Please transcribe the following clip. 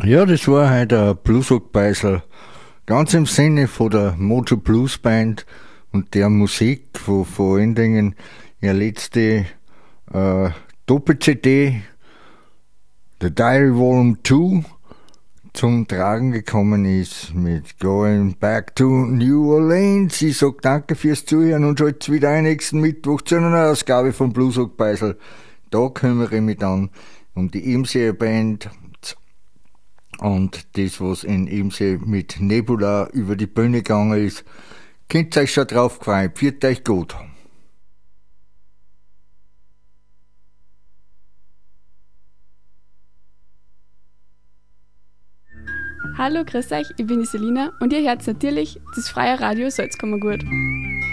Ja, das war halt ein Bluesrock-Beisel. Ganz im Sinne von der Mojo Blues Band und der Musik, wo vor allen Dingen ihre letzte äh, Doppel-CD, The Diary Volume 2, zum Tragen gekommen ist mit Going Back to New Orleans. Ich sag danke fürs Zuhören und schalt's wieder ein nächsten Mittwoch zu einer Ausgabe von Bluesrock Beisel. Da kümmere ich mich dann um die Imsee Band und das, was in Imsee mit Nebula über die Bühne gegangen ist. Könnt euch schon drauf freuen. Pfiat euch gut. Hallo, grüß euch, ich bin die Selina und ihr hört natürlich das freie Radio Salzkammergut.